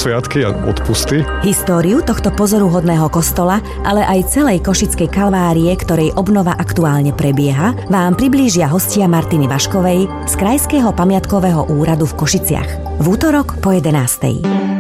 sviatky a odpusty. Históriu tohto pozoruhodného kostola, ale aj celej Košickej kalvárie, ktorej obnova aktuálne prebieha, vám priblížia hostia Martiny Vaškovej z Krajského pamiatkového úradu v Košiciach v útorok po 11:00.